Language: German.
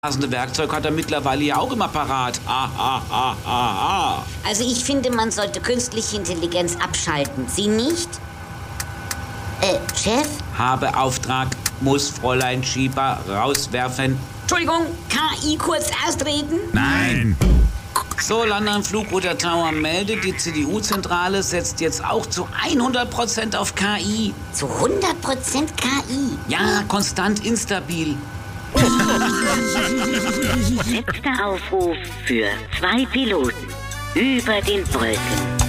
passende Werkzeug hat er mittlerweile ja auch immer parat. Also ich finde, man sollte künstliche Intelligenz abschalten. Sie nicht? Chef? Habe Auftrag, muss Fräulein Schieber rauswerfen. Entschuldigung, KI kurz erst reden? Nein! So, London Flugroute Tower meldet, die CDU-Zentrale setzt jetzt auch zu 100% auf KI. Zu 100% KI? Ja, konstant instabil. Letzter Aufruf für 2 Piloten über den Wolken.